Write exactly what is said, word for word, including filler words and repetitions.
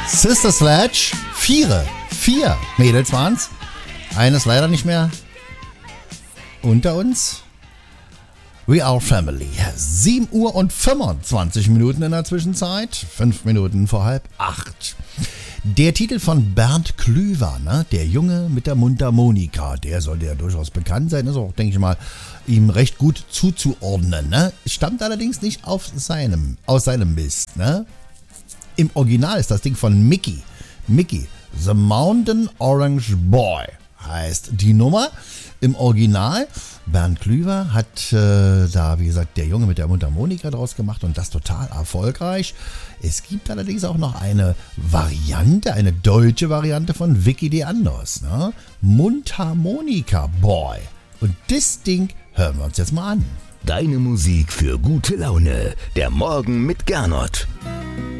Sister Sledge, vier, vier Mädels waren's. Eines leider nicht mehr unter uns. We are family. sieben Uhr und fünfundzwanzig Minuten in der Zwischenzeit. fünf Minuten vor halb acht. Der Titel von Bernd Klüver, ne? Der Junge mit der Mundharmonika, der sollte ja durchaus bekannt sein, ist auch, denke ich mal, ihm recht gut zuzuordnen, ne? Stammt allerdings nicht auf seinem, aus seinem Mist, ne? Im Original ist das Ding von Mickey. Mickey, The Mountain Orange Boy heißt die Nummer. Im Original, Bernd Klüver hat äh, da, wie gesagt, der Junge mit der Mundharmonika draus gemacht und das total erfolgreich. Es gibt allerdings auch noch eine Variante, eine deutsche Variante von Vicky Leandros, ne? Mundharmonika Boy. Und das Ding hören wir uns jetzt mal an. Deine Musik für gute Laune. Der Morgen mit Gernot.